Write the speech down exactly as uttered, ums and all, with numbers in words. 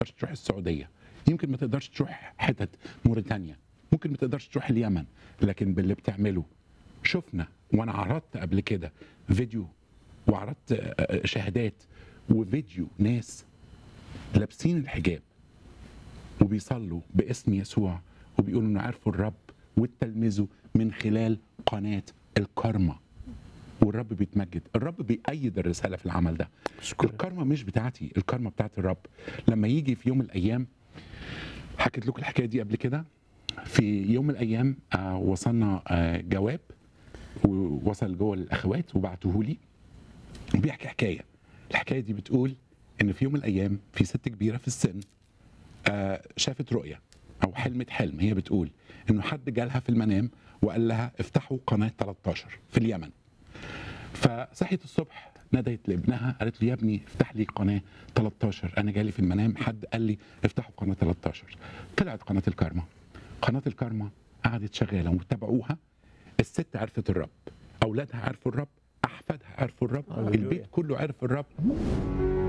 تقدرش تروح السعوديه، يمكن ما تقدرش تروح حتت موريتانيا، ممكن ما تقدرش تروح اليمن، لكن باللي بتعمله شفنا. وانا عرضت قبل كده فيديو وعرضت شهادات وفيديو ناس لابسين الحجاب وبيصلوا باسم يسوع وبيقولوا انه عرفوا الرب واتلمذوا من خلال قناه الكارما، والرب بيتمجد. الرب بيأيد الرساله في العمل ده. شكرا. الكارما مش بتاعتي، الكارما بتاعت الرب. لما يجي في يوم من الايام، حكيت لكم الحكايه دي قبل كده، في يوم من الايام آه وصلنا آه جواب ووصل جوه الاخوات وبعتوه لي، وبيحكي حكايه. الحكايه دي بتقول ان في يوم من الايام في ست كبيره في السن آه شافت رؤيه او حلمت حلم. هي بتقول انه حد جالها في المنام وقال لها افتحوا قناه ثلاثة عشر في اليمن. فصحيت الصبح ناديت لابنها قالت له يا ابني افتح لي قناه ثلاثة عشر، انا جالي في المنام حد قال لي افتحوا قناه ثلاثة عشر. طلعت قناه الكارما. قناه الكارما قعدت شغاله وتابعوها. الست عرفت الرب، اولادها عرفوا الرب، احفادها عرفوا الرب، هللويا. البيت كله عرف الرب.